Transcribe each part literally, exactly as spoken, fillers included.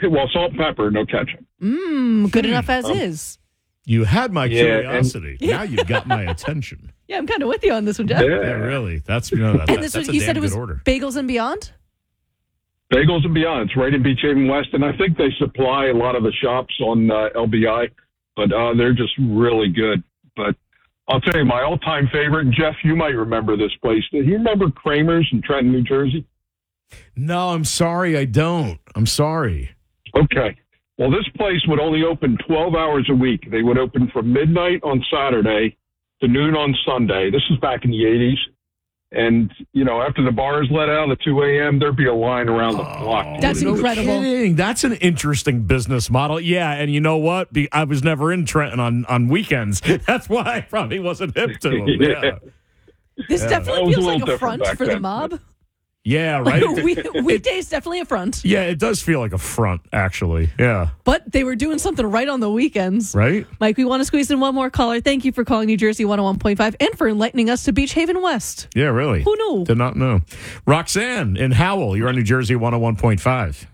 well, salt and pepper, no ketchup. Mmm, good enough as Um, is. You had my Yeah, curiosity. and- Now you've got my attention. Yeah, I'm kind of with you on this one, Jeff. Yeah. Yeah, really. That's you know that, And this that's was, a you damn said it good was order. Bagels and Beyond? Bagels and Beyond. It's right in Beach Haven West, and I think they supply a lot of the shops on uh, L B I, but uh, they're just really good. But I'll tell you, my all-time favorite, and Jeff, you might remember this place. Do you remember Kramer's in Trenton, New Jersey? No, I'm sorry, I don't. I'm sorry. Okay. Well, this place would only open twelve hours a week. They would open from midnight on Saturday to noon on Sunday. This is back in the eighties. And, you know, after the bars let out at two a.m., there'd be a line around the block. That's no incredible. kidding. That's an interesting business model. Yeah, and you know what? Be- I was never in Trenton on, on weekends. That's why I probably wasn't hip to them. Yeah, Yeah. This Yeah. That definitely was a feels little like a different front back for the then. mob. yeah right? we, weekdays, definitely a front. Yeah, it does feel like a front, actually. Yeah, But they were doing something right on the weekends. right? Mike, we want to squeeze in one more caller. Thank you for calling New Jersey one oh one point five and for enlightening us to Beach Haven West. Yeah, really. Who knew? Did not know. Roxanne in Howell, you're on New Jersey one oh one point five.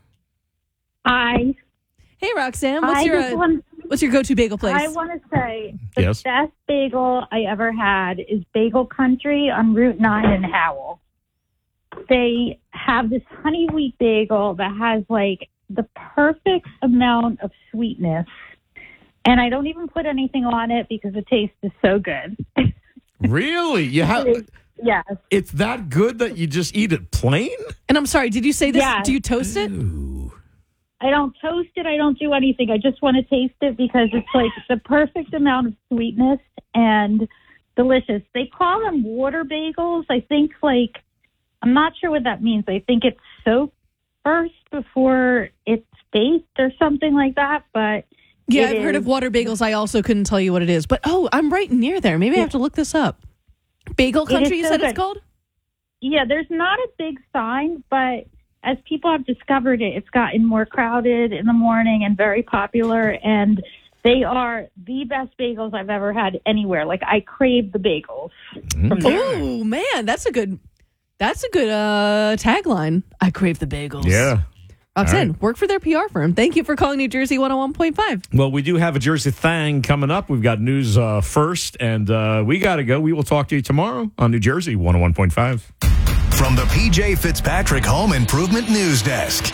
I Hey, Roxanne, what's I your just uh, want, what's your go-to bagel place? I want to say the Yes. best bagel I ever had is Bagel Country on Route nine in Howell. They have this honey wheat bagel that has like the perfect amount of sweetness. And I don't even put anything on it because the taste is so good. Really? You have? Yes. It's that good that you just eat it plain? and I'm sorry, did you say this? Yeah. Do you toast it? Ooh. I don't toast it. I don't do anything. I just want to taste it because it's like the perfect amount of sweetness and delicious. They call them water bagels. I think like, I'm not sure what that means. I think it's soaked first before it's baked or something like that. But Yeah, it I've heard is- of water bagels. I also couldn't tell you what it is. But, oh, I'm right near there. Maybe I have to look this up. Bagel is Country, you so said it's good. called? Yeah, there's not a big sign, but as people have discovered it, it's gotten more crowded in the morning and very popular. And they are the best bagels I've ever had anywhere. Like, I crave the bagels from there. Oh, man, that's a good... That's a good uh, tagline. I crave the bagels. Yeah. Roxanne, All right. work for their P R firm. Thank you for calling New Jersey one oh one point five. Well, we do have a Jersey Thang coming up. We've got news uh, first, and uh, we got to go. We will talk to you tomorrow on New Jersey one oh one point five. From the P J Fitzpatrick Home Improvement News Desk.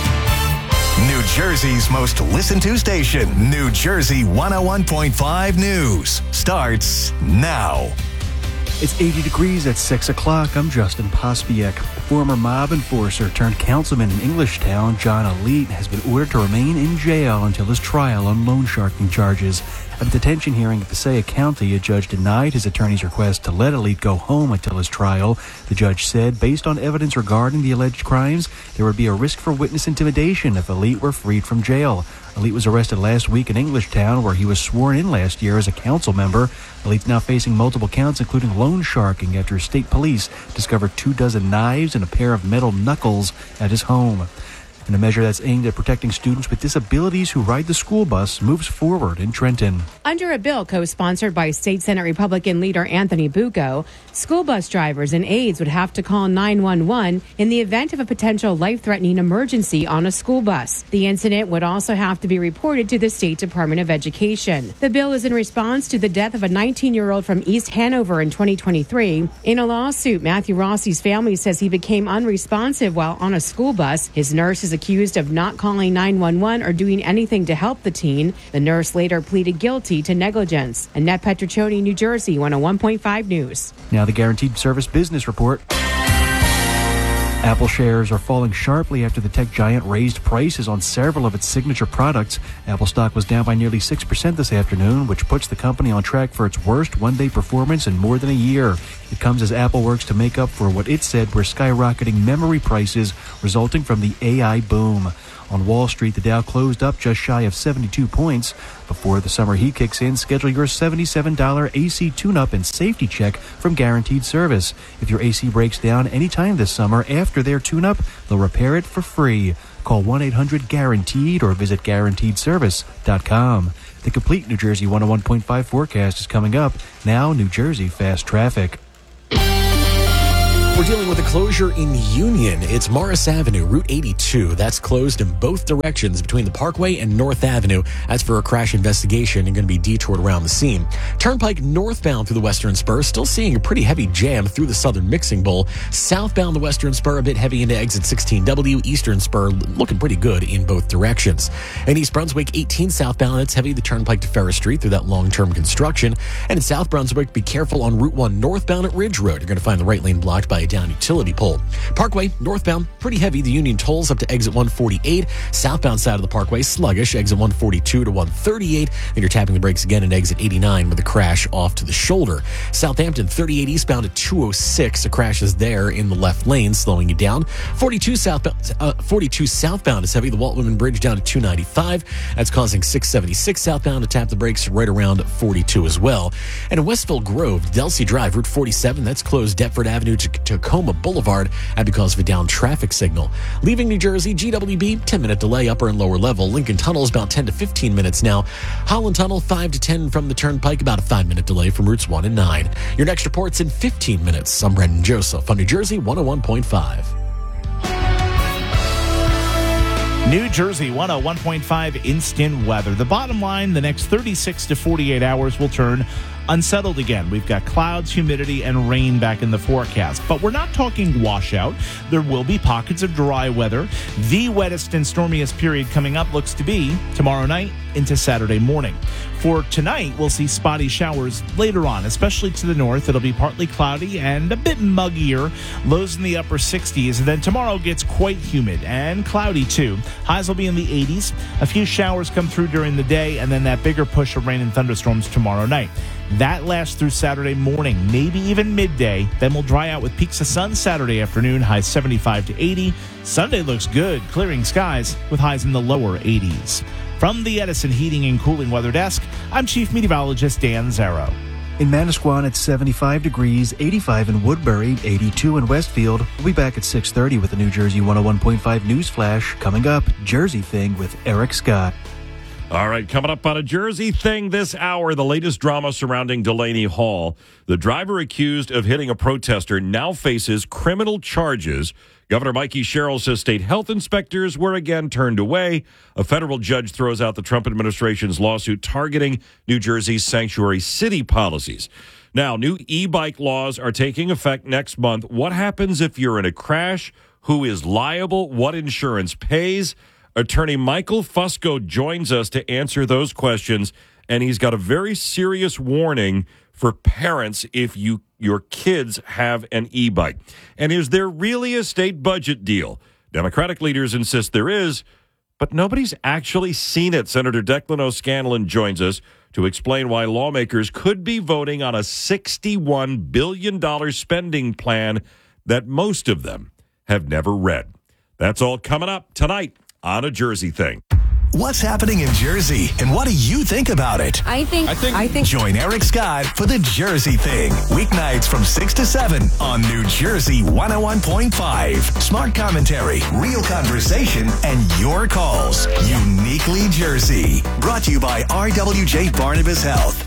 New Jersey's most listened to station, New Jersey one oh one point five News, starts now. It's eighty degrees at six o'clock. I'm Justin Pospiek. Former mob enforcer turned councilman in Englishtown, John Elite, has been ordered to remain in jail until his trial on loan sharking charges. At a detention hearing in Passaic County, a judge denied his attorney's request to let Elite go home until his trial. The judge said, based on evidence regarding the alleged crimes, there would be a risk for witness intimidation if Elite were freed from jail. Elite was arrested last week in Englishtown, where he was sworn in last year as a council member. Elite's now facing multiple counts, including loan sharking, after state police discovered two dozen knives and a pair of metal knuckles at his home. And a measure that's aimed at protecting students with disabilities who ride the school bus moves forward in Trenton. Under a bill co-sponsored by State Senate Republican leader Anthony Bucco, school bus drivers and aides would have to call nine one one in the event of a potential life-threatening emergency on a school bus. The incident would also have to be reported to the State Department of Education. The bill is in response to the death of a nineteen-year-old from East Hanover in twenty twenty-three. In a lawsuit, Matthew Rossi's family says he became unresponsive while on a school bus. His nurse is accused of not calling nine one one or doing anything to help the teen. The nurse later pleaded guilty to negligence. Annette Petriccioni, New Jersey, one oh one point five News. Now the Guaranteed Service Business Report. Apple shares are falling sharply after the tech giant raised prices on several of its signature products. Apple stock was down by nearly six percent this afternoon, which puts the company on track for its worst one-day performance in more than a year. It comes as Apple works to make up for what it said were skyrocketing memory prices resulting from the A I boom. On Wall Street, the Dow closed up just shy of seventy-two points. Before the summer heat kicks in, schedule your seventy-seven dollars A C tune-up and safety check from Guaranteed Service. If your A C breaks down anytime this summer after their tune-up, they'll repair it for free. Call one eight hundred guaranteed or visit guaranteed service dot com. The complete New Jersey one oh one point five forecast is coming up. Now, New Jersey Fast Traffic. We're dealing with a closure in Union. It's Morris Avenue, Route eighty-two. That's closed in both directions between the Parkway and North Avenue. That's for a crash investigation and going to be detoured around the scene. Turnpike northbound through the Western Spur, still seeing a pretty heavy jam through the Southern Mixing Bowl. Southbound the Western Spur, a bit heavy into exit sixteen W. Eastern Spur looking pretty good in both directions. In East Brunswick, eighteen southbound, it's heavy the Turnpike to Ferris Street through that long-term construction. And in South Brunswick, be careful on Route one northbound at Ridge Road. You're going to find the right lane blocked by a down utility pole. Parkway northbound, pretty heavy. The Union tolls up to exit one forty-eight. Southbound side of the Parkway, sluggish, exit one forty-two to one thirty-eight. Then you're tapping the brakes again at exit eighty-nine with a crash off to the shoulder. Southampton, thirty-eight eastbound at two oh six. A crash is there in the left lane, slowing you down. forty-two southbound, uh, forty-two southbound is heavy. The Walt Whitman Bridge down to two ninety-five. That's causing six seventy-six southbound to tap the brakes right around forty-two as well. And in Westville Grove, Delsey Drive, Route forty-seven, that's closed Deptford Avenue to Tacoma Boulevard and because of a down traffic signal. Leaving New Jersey, G W B, ten minute delay, upper and lower level. Lincoln Tunnel is about ten to fifteen minutes now. Holland Tunnel, five to ten from the Turnpike, about a five minute delay from routes one and nine. Your next report's in fifteen minutes. I'm Brendan Joseph on New Jersey one oh one point five. New Jersey one oh one point five instant weather. The bottom line, the next thirty-six to forty-eight hours will turn unsettled again. We've got clouds, humidity, and rain back in the forecast. But we're not talking washout. There will be pockets of dry weather. The wettest and stormiest period coming up looks to be tomorrow night into Saturday morning. For tonight, we'll see spotty showers later on, especially to the north. It'll be partly cloudy and a bit muggier. Lows in the upper sixties. And then tomorrow gets quite humid and cloudy too. Highs will be in the eighties. A few showers come through during the day, and then that bigger push of rain and thunderstorms tomorrow night. That lasts through Saturday morning, maybe even midday. Then we'll dry out with peaks of sun Saturday afternoon, highs seventy-five to eighty. Sunday looks good, clearing skies with highs in the lower eighties. From the Edison Heating and Cooling Weather Desk, I'm Chief Meteorologist Dan Zarrow. In Manasquan, it's seventy-five degrees, eighty-five in Woodbury, eighty-two in Westfield. We'll be back at six thirty with the New Jersey one oh one point five News Flash. Coming up, Jersey Thing with Eric Scott. All right, coming up on a Jersey Thing this hour, the latest drama surrounding Delaney Hall. The driver accused of hitting a protester now faces criminal charges. Governor Mikey Sherrill says state health inspectors were again turned away. A federal judge throws out the Trump administration's lawsuit targeting New Jersey's sanctuary city policies. Now, new e-bike laws are taking effect next month. What happens if you're in a crash? Who is liable? What insurance pays? Attorney Michael Fusco joins us to answer those questions, and he's got a very serious warning for parents if you your kids have an e-bike. And is there really a state budget deal? Democratic leaders insist there is, but nobody's actually seen it. Senator Declan O'Scanlan joins us to explain why lawmakers could be voting on a sixty-one billion dollars spending plan that most of them have never read. That's all coming up tonight on A Jersey Thing. What's happening in Jersey, and what do you think about it? I think, I think, I think. Join Eric Scott for The Jersey Thing, weeknights from six to seven on New Jersey one oh one point five. Smart commentary, real conversation, and your calls. Uniquely Jersey. Brought to you by R W J Barnabas Health.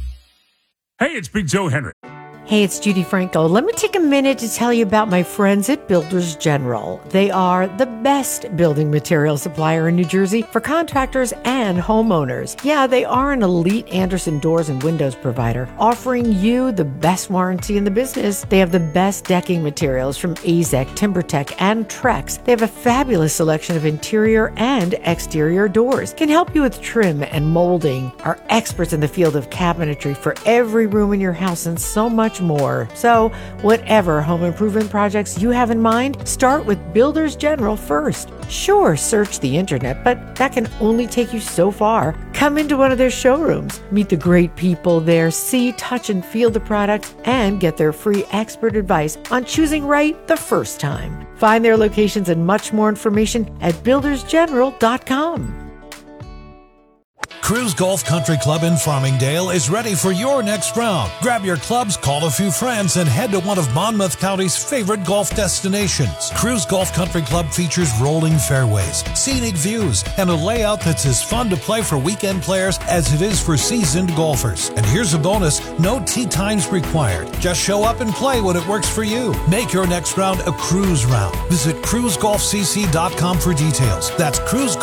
Hey, it's Big Joe Henry. Hey, it's Judy Franco. Let me take a minute to tell you about my friends at Builders General. They are the best building material supplier in New Jersey for contractors and homeowners. Yeah, they are an elite Andersen doors and windows provider, offering you the best warranty in the business. They have the best decking materials from A Z E C, TimberTech, and Trex. They have a fabulous selection of interior and exterior doors. Can help you with trim and molding. Are experts in the field of cabinetry for every room in your house and so much more. So, whatever home improvement projects you have in mind, start with Builders General first. Sure, search the internet, but that can only take you so far. Come into one of their showrooms, meet the great people there, see, touch, and feel the products, and get their free expert advice on choosing right the first time. Find their locations and much more information at builders general dot com. Cruise Golf Country Club in Farmingdale is ready for your next round. Grab your clubs, call a few friends, and head to one of Monmouth County's favorite golf destinations. Cruise Golf Country Club features rolling fairways, scenic views, and a layout that's as fun to play for weekend players as it is for seasoned golfers. And here's a bonus, no tee times required. Just show up and play when it works for you. Make your next round a cruise round. Visit cruise golf c c dot com for details. That's cruise